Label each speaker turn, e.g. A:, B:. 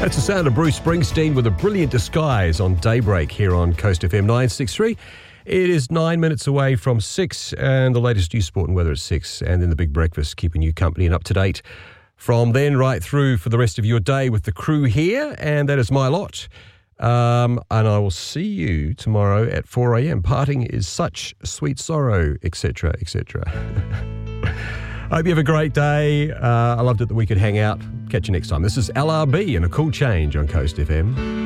A: That's the sound of Bruce Springsteen with a brilliant disguise on Daybreak here on Coast FM 963. It is 9 minutes away from 6 and the latest news, sport and weather at 6, and then the Big Breakfast, keeping you company and up to date from then right through for the rest of your day with the crew here, and that is my lot. And I will see you tomorrow at 4 a.m. Parting is such sweet sorrow, etc., etc. I hope you have a great day. I loved it that we could hang out. Catch you next time. This is LRB and A Cool Change on Coast FM.